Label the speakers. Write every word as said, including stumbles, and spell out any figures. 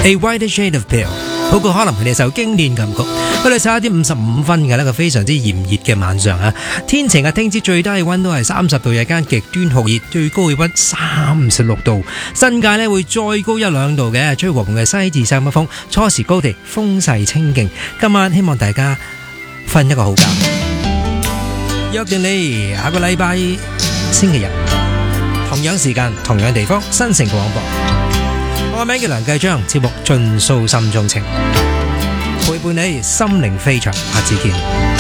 Speaker 1: A Whiter Shade of Pale， 好過可能係呢首經典金曲。去到十一點五十五分嘅呢個非常之炎熱嘅晚上啊，天晴啊，聽朝最低嘅溫度係三十度，日間極端酷熱，最高氣溫三十六度，新界呢會再高一兩度嘅，吹和緩嘅西至西北風，初時高地風勢清勁。今晚希望大家瞓一個好覺，約定你下個禮拜星期日同樣時間同樣地方新城廣播。我個名叫梁繼章，節目盡訴心中情，陪伴你心靈飛翔，下次見。